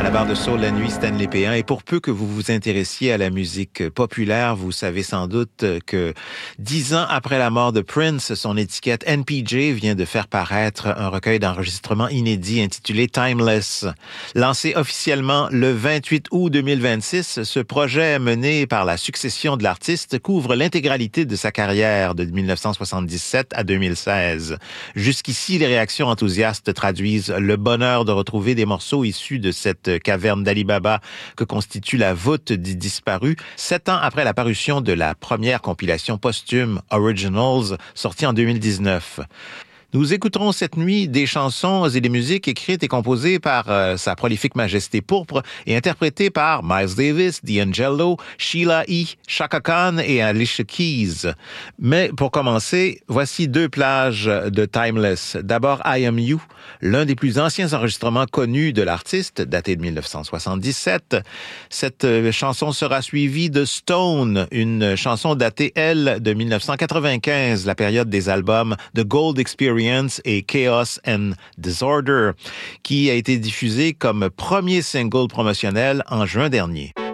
la barre de soul la nuit, Stanley Péan. Et pour peu que vous vous intéressiez à la musique populaire, vous savez sans doute que 10 ans après la mort de Prince, son étiquette NPJ vient de faire paraître un recueil d'enregistrements inédits intitulé Timeless. Lancé officiellement le 28 août 2026, ce projet mené par la succession de l'artiste couvre l'intégralité de sa carrière de 1977 à 2016. Jusqu'ici, les réactions enthousiastes traduisent le bonheur de retrouver des morceaux issus de cette caverne d'Ali Baba que constitue la voûte des disparus, 7 ans après la parution de la première compilation posthume Originals, sortie en 2019. Nous écouterons cette nuit des chansons et des musiques écrites et composées par sa prolifique majesté pourpre et interprétées par Miles Davis, D'Angelo, Sheila E., Chaka Khan et Alicia Keys. Mais pour commencer, voici 2 plages de Timeless. D'abord, I Am You, l'un des plus anciens enregistrements connus de l'artiste, daté de 1977. Cette chanson sera suivie de Stone, une chanson datée, elle, de 1995, la période des albums The Gold Experience et Chaos and Disorder, qui a été diffusé comme premier single promotionnel en juin dernier.